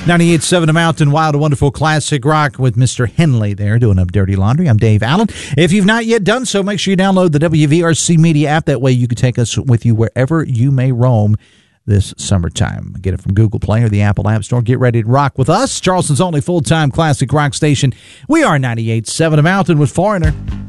98.7 The Mountain, Wild and Wonderful Classic Rock with Mr. Henley there doing up Dirty Laundry. I'm Dave Allen. If you've not yet done so, make sure you download the WVRC Media app. That way you can take us with you wherever you may roam this summertime. Get it from Google Play or the Apple App Store. Get ready to rock with us. Charleston's only full-time classic rock station. We are 98.7 The Mountain with Foreigner.